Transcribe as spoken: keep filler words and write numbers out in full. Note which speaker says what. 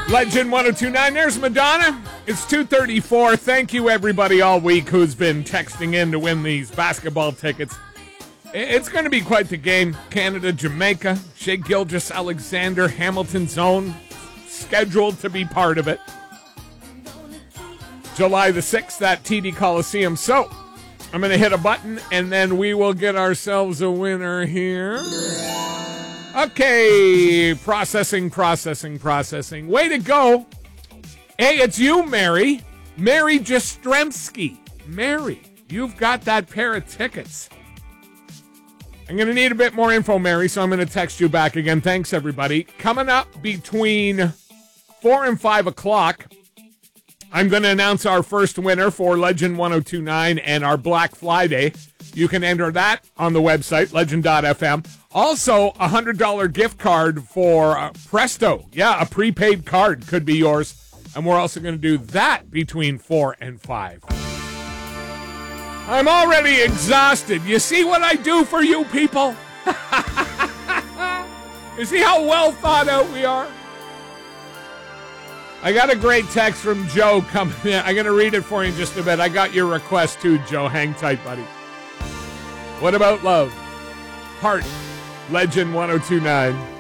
Speaker 1: Legend one oh two nine, there's Madonna. It's two thirty-four. Thank you, everybody, all week who's been texting in to win these basketball tickets. It's going to be quite the game. Canada, Jamaica, Shea Gilgeous-Alexander, Hamilton's own, scheduled to be part of it. July the sixth at T D Coliseum. So, I'm going to hit a button, and then we will get ourselves a winner here. Okay, processing, processing, processing. Way to go. Hey, it's you, Mary. Mary Jastrzemski. Mary, you've got that pair of tickets. I'm going to need a bit more info, Mary, so I'm going to text you back again. Thanks, everybody. Coming up between four and five o'clock, I'm going to announce our first winner for Legend ten twenty-nine and our Black Friday. You can enter that on the website, legend dot f m. Also, a one hundred dollars gift card for uh, Presto. Yeah, a prepaid card could be yours. And we're also going to do that between four and five. I'm already exhausted. You see what I do for you people? You see how well thought out we are? I got a great text from Joe coming in. I'm going to read it for you in just a bit. I got your request too, Joe. Hang tight, buddy. What about love? Heart. Legend ten twenty-nine.